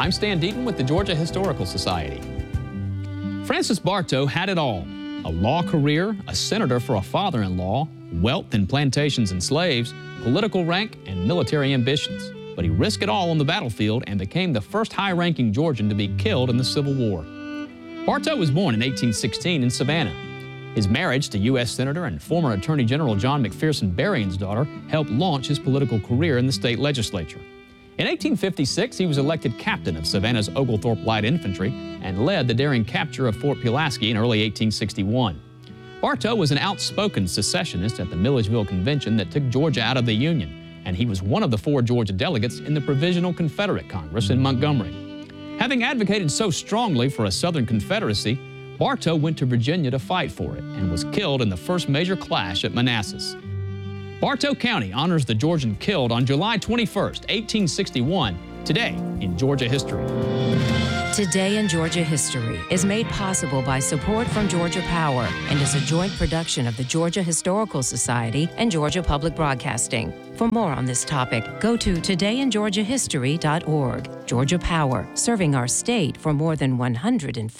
I'm Stan Deaton with the Georgia Historical Society. Francis Bartow had it all: a law career, a senator for a father-in-law, wealth in plantations and slaves, political rank, and military ambitions. But he risked it all on the battlefield and became the first high-ranking Georgian to be killed in the Civil War. Bartow was born in 1816 in Savannah. His marriage to U.S. Senator and former Attorney General John McPherson Berrien's daughter helped launch his political career in the state legislature. In 1856, he was elected captain of Savannah's Oglethorpe Light Infantry and led the daring capture of Fort Pulaski in early 1861. Bartow was an outspoken secessionist at the Milledgeville Convention that took Georgia out of the Union, and he was one of the 4 Georgia delegates in the Provisional Confederate Congress in Montgomery. Having advocated so strongly for a Southern Confederacy, Bartow went to Virginia to fight for it and was killed in the first major clash at Manassas. Bartow County honors the Georgian killed on July 21st, 1861, today in Georgia history. Today in Georgia History is made possible by support from Georgia Power and is a joint production of the Georgia Historical Society and Georgia Public Broadcasting. For more on this topic, go to todayingeorgiahistory.org. Georgia Power, serving our state for more than 140